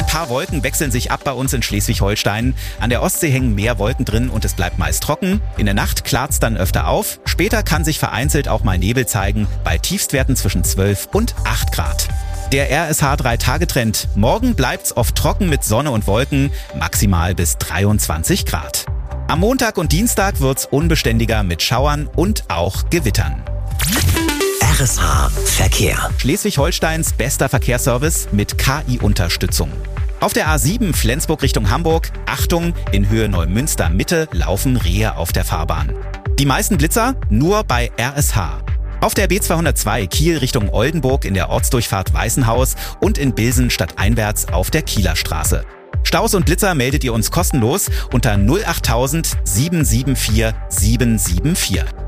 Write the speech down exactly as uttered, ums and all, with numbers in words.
Ein paar Wolken wechseln sich ab bei uns in Schleswig-Holstein. An der Ostsee hängen mehr Wolken drin und es bleibt meist trocken. In der Nacht klart's dann öfter auf. Später kann sich vereinzelt auch mal Nebel zeigen, bei Tiefstwerten zwischen zwölf und acht Grad. Der R S H drei Tage Trend. Morgen bleibt's oft trocken mit Sonne und Wolken, maximal bis dreiundzwanzig Grad. Am Montag und Dienstag wird's unbeständiger mit Schauern und auch Gewittern. R S H Verkehr. Schleswig-Holsteins bester Verkehrsservice mit K I-Unterstützung. Auf der A sieben Flensburg Richtung Hamburg, Achtung, in Höhe Neumünster Mitte laufen Rehe auf der Fahrbahn. Die meisten Blitzer nur bei R S H. Auf der B zweihundertzwei Kiel Richtung Oldenburg in der Ortsdurchfahrt Weißenhaus und in Bilsen stadteinwärts auf der Kieler Straße. Staus und Blitzer meldet ihr uns kostenlos unter null acht tausend sieben sieben vier sieben sieben vier.